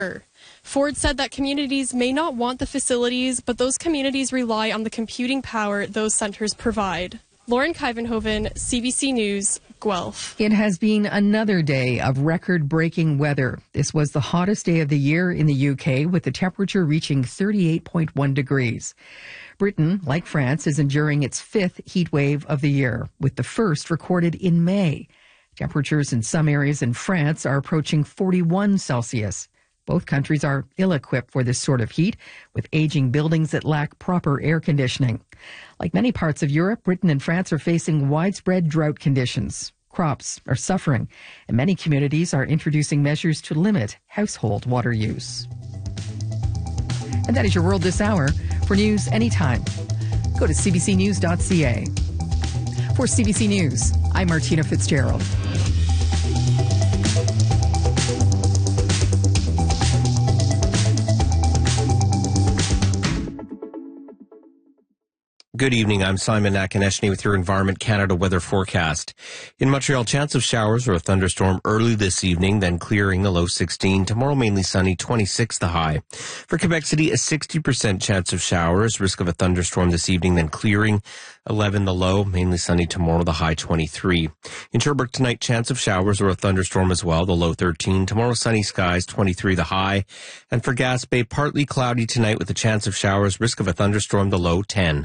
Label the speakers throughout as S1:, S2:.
S1: Ford said that communities may not want the facilities, but those communities rely on the computing power those centers provide. Lauren Kivenhoven, CBC News, Guelph.
S2: It has been another day of record-breaking weather. This was the hottest day of the year in the UK, with the temperature reaching 38.1 degrees. Britain, like France, is enduring its fifth heat wave of the year, with the first recorded in May. Temperatures in some areas in France are approaching 41 Celsius. Both countries are ill-equipped for this sort of heat, with aging buildings that lack proper air conditioning. Like many parts of Europe, Britain and France are facing widespread drought conditions. Crops are suffering, and many communities are introducing measures to limit household water use. And that is your world this hour. For news anytime, go to cbcnews.ca. For CBC News, I'm Martina Fitzgerald.
S3: Good evening. I'm Simon Nakonechny with your Environment Canada weather forecast. In Montreal, chance of showers or a thunderstorm early this evening, then clearing, the low 16. Tomorrow, mainly sunny, 26 the high. For Quebec City, a 60% chance of showers, risk of a thunderstorm this evening, then clearing, 11 the low, mainly sunny tomorrow, the high 23. In Sherbrooke tonight, chance of showers or a thunderstorm as well, the low 13. Tomorrow, sunny skies, 23 the high. And for Gaspé, partly cloudy tonight with a chance of showers, risk of a thunderstorm, the low 10.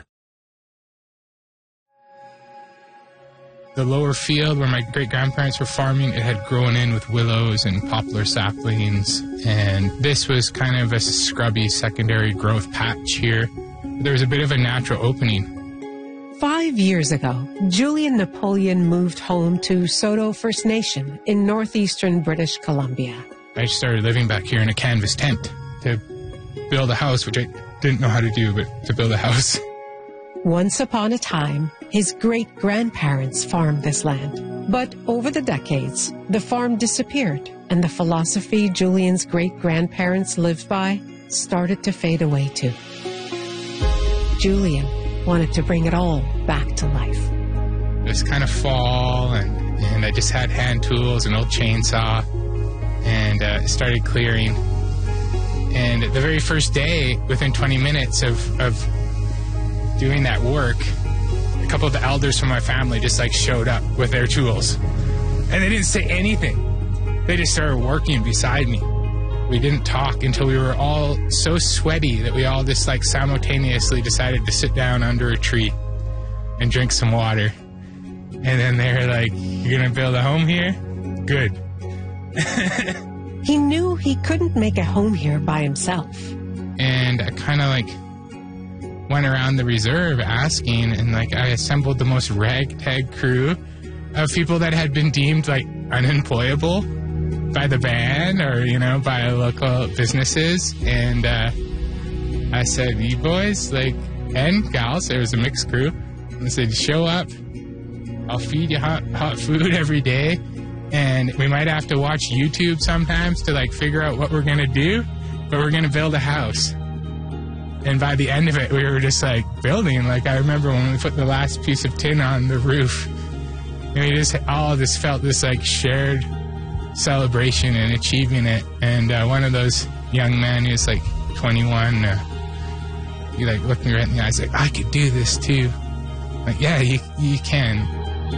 S4: The lower field where my great-grandparents were farming, it had grown in with willows and poplar saplings, and this was kind of a scrubby secondary growth patch here. There was a bit of a natural opening.
S5: 5 years ago, Julian Napoleon moved home to Saulteaux First Nation in northeastern British Columbia.
S4: I started living back here in a canvas tent to build a house, which I didn't know how to do, but to build a house.
S5: Once upon a time, his great-grandparents farmed this land. But over the decades, the farm disappeared, and the philosophy Julian's great-grandparents lived by started to fade away too. Julian wanted to bring it all back to life.
S4: It was kind of fall, and I just had hand tools, an old chainsaw, and started clearing. And the very first day, within 20 minutes of doing that work, a couple of the elders from my family just showed up with their tools. And they didn't say anything. They just started working beside me. We didn't talk until we were all so sweaty that we all just simultaneously decided to sit down under a tree and drink some water. And then they were like, "You're gonna build a home here? Good."
S5: He knew he couldn't make a home here by himself.
S4: And I kind of went around the reserve asking, and I assembled the most ragtag crew of people that had been deemed unemployable by the band or by local businesses. And I said, "You boys and gals," there was a mixed crew, I said, "Show up, I'll feed you hot food every day, and we might have to watch YouTube sometimes to figure out what we're gonna do, but we're gonna build a house." And by the end of it, we were just building. I remember when we put the last piece of tin on the roof, and we just all just felt this shared celebration and achieving it. And one of those young men, he was 21, he looked me right in the eyes, "I could do this too." Yeah, you can.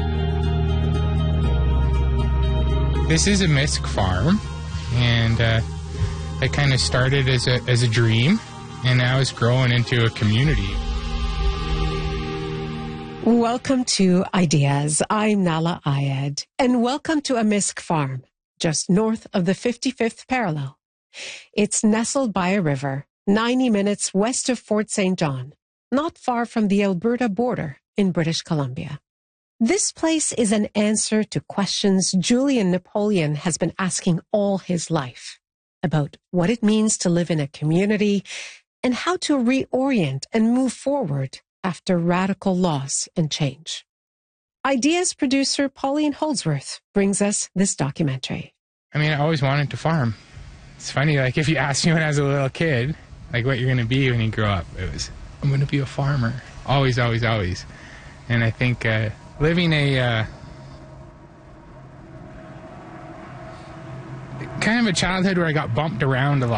S4: This is a Misk farm, and it kind of started as a dream. And now it's growing into a community.
S5: Welcome to Ideas. I'm Nala Ayed. And welcome to Amisk Farm, just north of the 55th parallel. It's nestled by a river, 90 minutes west of Fort St. John, not far from the Alberta border in British Columbia. This place is an answer to questions Julian Napoleon has been asking all his life about what it means to live in a community and how to reorient and move forward after radical loss and change. Ideas producer Pauline Holdsworth brings us this documentary.
S4: I always wanted to farm. It's funny, if you asked me when I was a little kid, what you're going to be when you grow up, it was, I'm going to be a farmer. Always, always, always. And I think living a kind of a childhood where I got bumped around a lot.